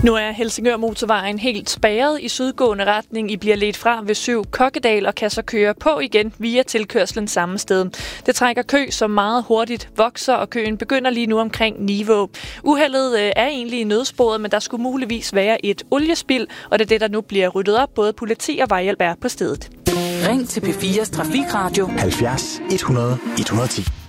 Nu er Helsingør Motorvejen helt spærret i sydgående retning. I bliver ledt fra ved 7 Kokkedal og kan så køre på igen via tilkørslen samme sted. Det trækker kø, som meget hurtigt vokser, og køen begynder lige nu omkring Nivå. Uheldet er egentlig i nødsporet, men der skulle muligvis være et oliespild, og det er det, der nu bliver ryddet op. Både politi og vejhjælp er på stedet. Ring til P4's Trafikradio 70 100 110.